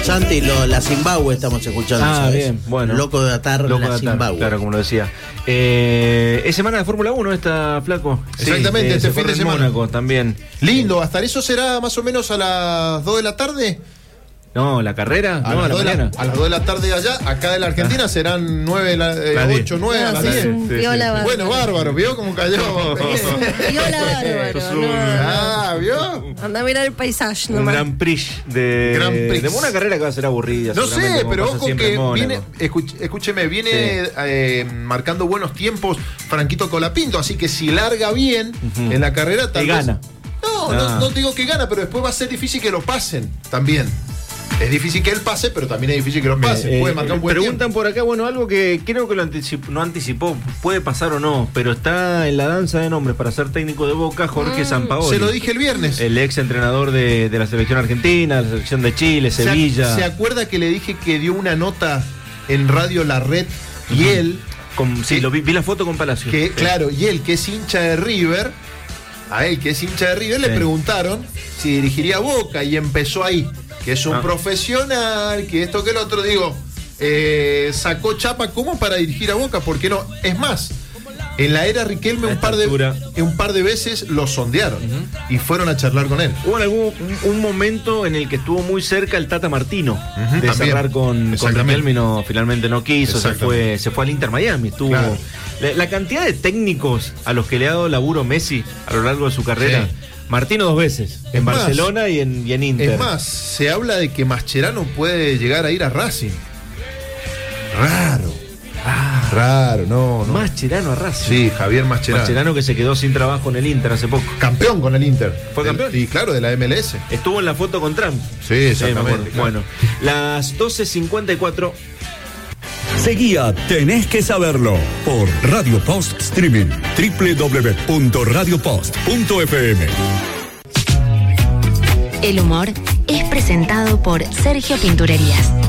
Santi, la Zimbabue estamos escuchando. ¿sabes? Bien, bueno. Loco de atar, la Zimbabue. Claro, como lo decía. Es semana de Fórmula 1 esta, Flaco. Exactamente, sí, este fin de semana. Mónaco también. Lindo, hasta eso será más o menos a las 2 de la tarde. No, la carrera, A las 2 de la tarde allá, acá de la Argentina serán 8, 9 a las 10. Sí. Bueno, bárbaro, ¿vio cómo cayó? Viola bárbaro. ¿Vio? Anda a mirar el paisaje Un nomás. Grand Prix de una carrera que va a ser aburrida. No sé, pero ojo que viene, escúcheme, viene sí. Marcando buenos tiempos Franquito Colapinto, así que si larga bien en la carrera, tal vez gana. No digo que gana, pero después va a ser difícil que lo pasen también. Es difícil que él pase, pero también es difícil que lo pase. Puede marcar un buen Preguntan tiempo. por acá, algo que creo que no anticipó, puede pasar o no, pero está en la danza de nombres para ser técnico de Boca, Jorge Sampaoli. Se lo dije el viernes. El ex entrenador de la selección argentina, la selección de Chile, Sevilla. ¿Se acuerda que le dije que dio una nota en Radio La Red y él... Sí, vi la foto con Palacio. Claro, y él que es hincha de River, le preguntaron si dirigiría Boca y empezó ahí. Que es un profesional, que esto que el otro, sacó chapa como para dirigir a Boca, ¿por qué no? Es más, en la era Riquelme un par de veces lo sondearon y fueron a charlar con él. Hubo un momento en el que estuvo muy cerca el Tata Martino de también cerrar con Riquelme y finalmente no quiso, se fue al Inter Miami. Claro. La cantidad de técnicos a los que le ha dado laburo Messi a lo largo de su carrera. Sí. Martino 2 veces, en Barcelona y en Inter. Es más, se habla de que Mascherano puede llegar a ir a Racing. Raro, no. Mascherano a Racing. Sí, Javier Mascherano. Mascherano que se quedó sin trabajo en el Inter hace poco. Campeón con el Inter. ¿Fue campeón? Sí, claro, de la MLS. Estuvo en la foto con Trump. Sí, exactamente. Claro. Bueno, las 12:54. Seguía Tenés que Saberlo por Radio Post Streaming, www.radiopost.fm. El humor es presentado por Sergio Pinturerías.